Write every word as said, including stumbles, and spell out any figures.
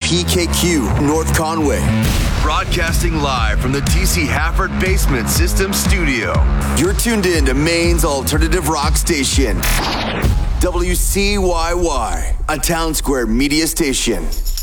P K Q, North Conway. Broadcasting live from the T C Hafford Basement System Studio. You're tuned in to Maine's alternative rock station, W C Y Y, a Town Square media station.